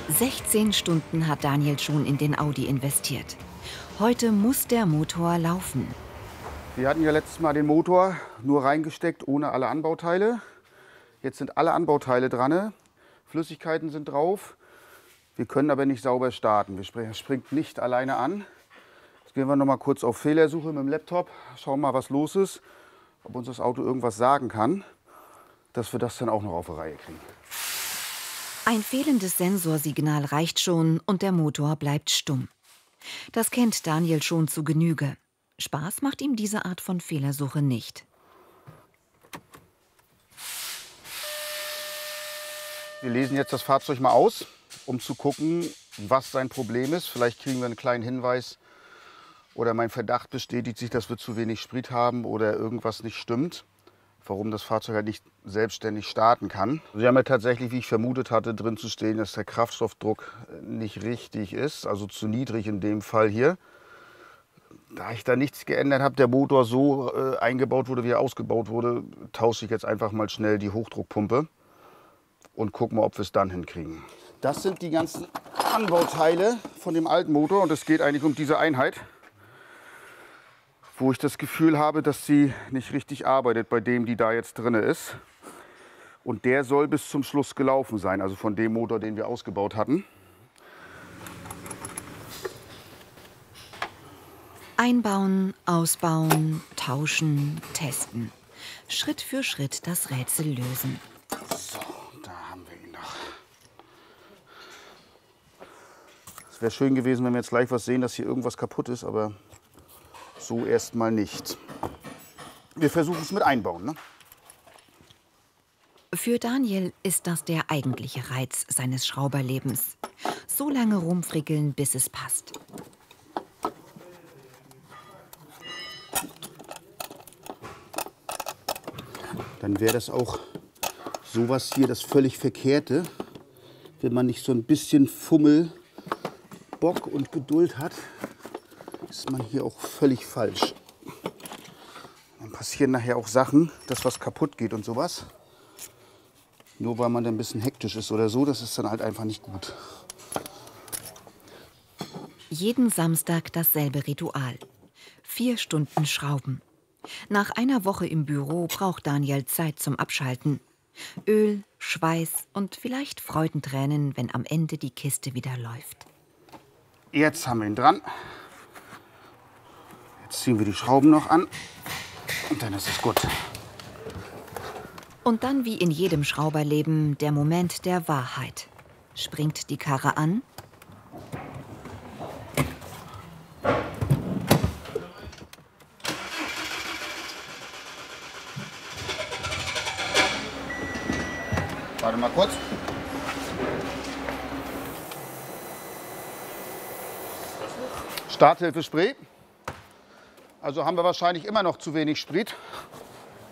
16 Stunden hat Daniel schon in den Audi investiert. Heute muss der Motor laufen. Wir hatten ja letztes Mal den Motor nur reingesteckt, ohne alle Anbauteile. Jetzt sind alle Anbauteile dran, Flüssigkeiten sind drauf. Wir können aber nicht sauber starten. Wir springt nicht alleine an. Jetzt gehen wir noch mal kurz auf Fehlersuche mit dem Laptop, schauen mal, was los ist, ob uns das Auto irgendwas sagen kann, dass wir das dann auch noch auf die Reihe kriegen. Ein fehlendes Sensorsignal reicht schon und der Motor bleibt stumm. Das kennt Daniel schon zu Genüge. Spaß macht ihm diese Art von Fehlersuche nicht. Wir lesen jetzt das Fahrzeug mal aus, um zu gucken, was sein Problem ist. Vielleicht kriegen wir einen kleinen Hinweis oder mein Verdacht bestätigt sich, dass wir zu wenig Sprit haben oder irgendwas nicht stimmt, warum das Fahrzeug halt nicht selbstständig starten kann. Sie haben ja tatsächlich, wie ich vermutet hatte, drin zu stehen, dass der Kraftstoffdruck nicht richtig ist, also zu niedrig in dem Fall hier. Da ich da nichts geändert habe, der Motor so eingebaut wurde, wie er ausgebaut wurde, tausche ich jetzt einfach mal schnell die Hochdruckpumpe und gucken mal, ob wir es dann hinkriegen. Das sind die ganzen Anbauteile von dem alten Motor und es geht eigentlich um diese Einheit, wo ich das Gefühl habe, dass sie nicht richtig arbeitet bei dem, die da jetzt drin ist. Und der soll bis zum Schluss gelaufen sein, also von dem Motor, den wir ausgebaut hatten. Einbauen, ausbauen, tauschen, testen. Schritt für Schritt das Rätsel lösen. So, da haben wir ihn noch. Es wäre schön gewesen, wenn wir jetzt gleich was sehen, dass hier irgendwas kaputt ist, aber so erstmal nicht. Wir versuchen es mit Einbauen, ne? Für Daniel ist das der eigentliche Reiz seines Schrauberlebens. So lange rumfrickeln, bis es passt. Dann wäre das auch sowas hier das völlig Verkehrte, wenn man nicht so ein bisschen Fummel, Bock und Geduld hat, ist man hier auch völlig falsch. Dann passieren nachher auch Sachen, dass was kaputt geht und sowas. Nur weil man dann ein bisschen hektisch ist oder so, das ist dann halt einfach nicht gut. Jeden Samstag dasselbe Ritual. 4 Stunden Schrauben. Nach einer Woche im Büro braucht Daniel Zeit zum Abschalten. Öl, Schweiß und vielleicht Freudentränen, wenn am Ende die Kiste wieder läuft. Jetzt haben wir ihn dran. Jetzt ziehen wir die Schrauben noch an und dann ist es gut. Und dann wie in jedem Schrauberleben der Moment der Wahrheit. Springt die Karre an? Warte mal kurz. Starthilfe Spray. Also haben wir wahrscheinlich immer noch zu wenig Sprit.